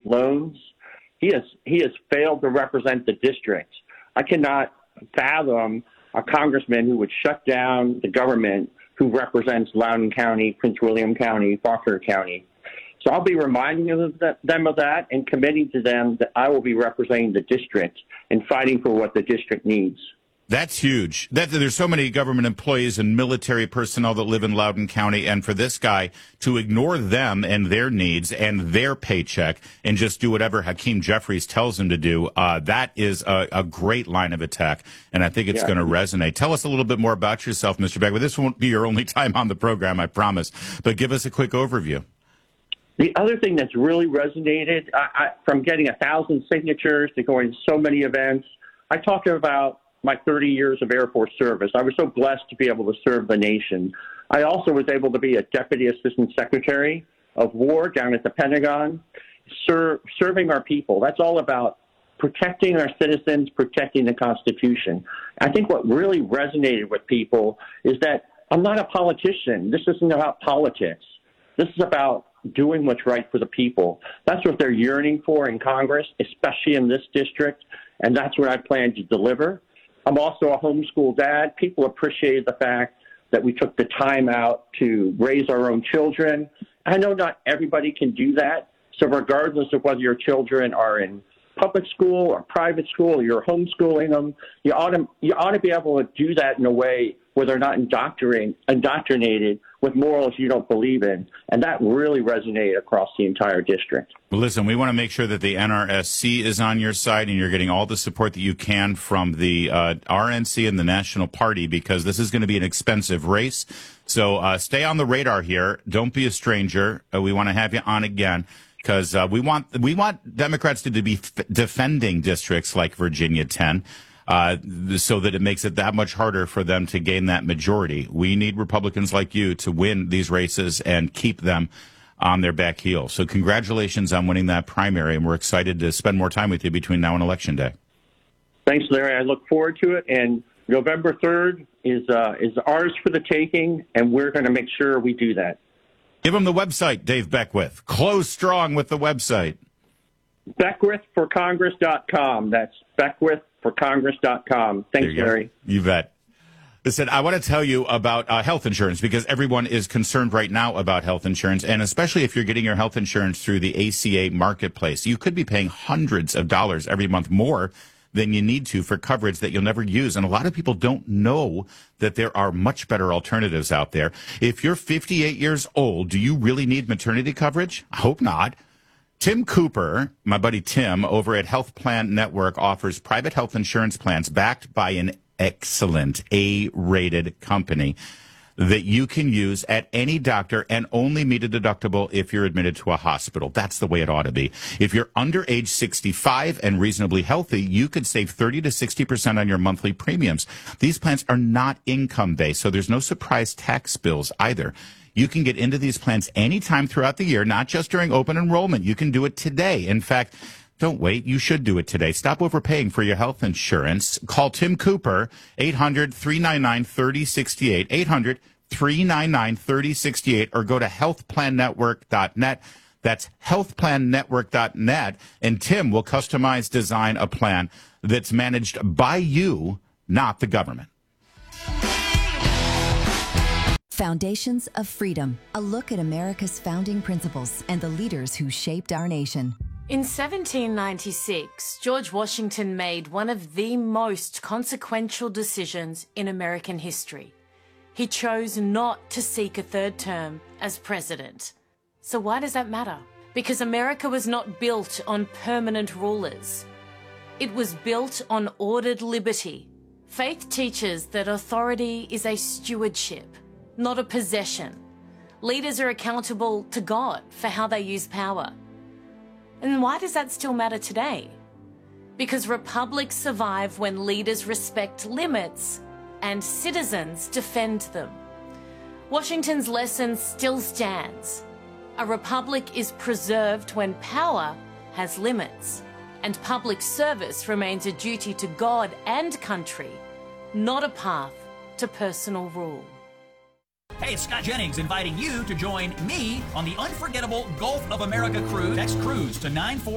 loans. He has failed to represent the district. I cannot fathom a congressman who would shut down the government who represents Loudoun County, Prince William County, Faulkner County. So I'll be reminding them of that and committing to them that I will be representing the district and fighting for what the district needs. That's huge. There's so many government employees and military personnel that live in Loudoun County, and for this guy to ignore them and their needs and their paycheck and just do whatever Hakeem Jeffries tells him to do, that is a great line of attack, and I think it's going to resonate. Tell us a little bit more about yourself, Mr. Beckwith. This won't be your only time on the program, I promise, but give us a quick overview. The other thing that's really resonated, from getting 1,000 signatures to going to so many events, I talked about my 30 years of Air Force service. I was so blessed to be able to serve the nation. I also was able to be a Deputy Assistant Secretary of War down at the Pentagon, serving our people. That's all about protecting our citizens, protecting the Constitution. I think what really resonated with people is that I'm not a politician. This isn't about politics. This is about doing what's right for the people. That's what they're yearning for in Congress, especially in this district, and that's what I plan to deliver. I'm also a homeschool dad. People appreciated the fact that we took the time out to raise our own children. I know not everybody can do that, so regardless of whether your children are in public school or private school, or you're homeschooling them, you ought to be able to do that in a way where they're not indoctrinated with morals you don't believe in. And that really resonated across the entire district. Well, listen, we want to make sure that the NRSC is on your side and you're getting all the support that you can from the RNC and the National Party, because this is going to be an expensive race. So stay on the radar here. Don't be a stranger. We want to have you on again, because we want Democrats to be defending districts like Virginia 10. So that it makes it that much harder for them to gain that majority. We need Republicans like you to win these races and keep them on their back heels. So congratulations on winning that primary, and we're excited to spend more time with you between now and Election Day. Thanks, Larry. I look forward to it. And November 3rd is ours for the taking, and we're going to make sure we do that. Give them the website, Dave Beckwith. Close strong with the website. BeckwithForCongress.com. That's BeckwithForCongress.com. Thanks, Larry. You bet. Listen, I want to tell you about health insurance, because everyone is concerned right now about health insurance, and especially if you're getting your health insurance through the ACA marketplace. You could be paying hundreds of dollars every month more than you need to for coverage that you'll never use. And a lot of people don't know that there are much better alternatives out there. If you're 58 years old, do you really need maternity coverage? I hope not. Tim Cooper, my buddy Tim, over at Health Plan Network, offers private health insurance plans backed by an excellent A-rated company that you can use at any doctor and only meet a deductible if you're admitted to a hospital. That's the way it ought to be. If you're under age 65 and reasonably healthy, you could save 30 to 60% on your monthly premiums. These plans are not income-based, so there's no surprise tax bills either. You can get into these plans anytime throughout the year, not just during open enrollment. You can do it today. In fact, don't wait. You should do it today. Stop overpaying for your health insurance. Call Tim Cooper, 800-399-3068, 800-399-3068, or go to healthplannetwork.net. That's healthplannetwork.net, and Tim will design a plan that's managed by you, not the government. Foundations of Freedom, a look at America's founding principles and the leaders who shaped our nation. In 1796, George Washington made one of the most consequential decisions in American history. He chose not to seek a third term as president. So why does that matter? Because America was not built on permanent rulers. It was built on ordered liberty. Faith teaches that authority is a stewardship, not a possession. Leaders are accountable to God for how they use power. And why does that still matter today? Because republics survive when leaders respect limits and citizens defend them. Washington's lesson still stands. A republic is preserved when power has limits, and public service remains a duty to God and country, not a path to personal rule. Hey, it's Scott Jennings inviting you to join me on the unforgettable Gulf of America cruise. Text cruise to 94